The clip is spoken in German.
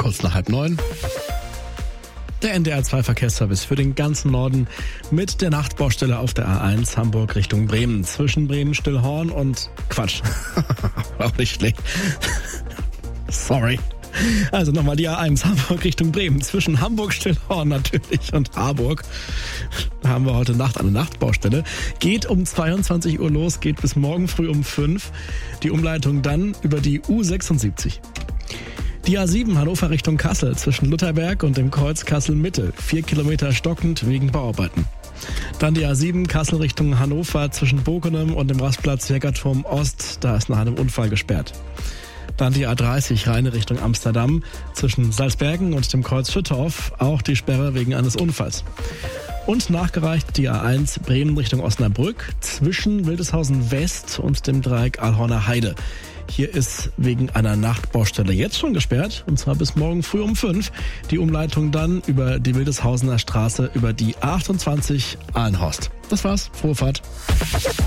kurz nach 8:30. Der NDR2-Verkehrsservice für den ganzen Norden mit der Nachtbaustelle auf der A1 Hamburg Richtung Bremen. Zwischen Bremen-Stillhorn und Quatsch. Auch nicht schlecht. Sorry. Also nochmal die A1 Hamburg Richtung Bremen. Zwischen Hamburg-Stillhorn natürlich und Harburg haben wir heute Nacht eine Nachtbaustelle. Geht um 22 Uhr los, geht bis morgen früh um 5. Die Umleitung dann über die U76. Die A7 Hannover Richtung Kassel zwischen Lutherberg und dem Kreuz Kassel-Mitte. 4 Kilometer stockend wegen Bauarbeiten. Dann die A7 Kassel Richtung Hannover zwischen Bokenem und dem Rastplatz Jägerturm Ost. Da ist nach einem Unfall gesperrt. Dann die A30 Rheine Richtung Amsterdam zwischen Salzbergen und dem Kreuz Schüttorf. Auch die Sperre wegen eines Unfalls. Und nachgereicht die A1 Bremen Richtung Osnabrück zwischen Wildeshausen West und dem Dreieck Alhorner Heide. Hier ist wegen einer Nachtbaustelle jetzt schon gesperrt, und zwar bis morgen früh um 5. Die Umleitung dann über die Wildeshausener Straße über die A28 Ahlenhorst. Das war's. Frohe Fahrt.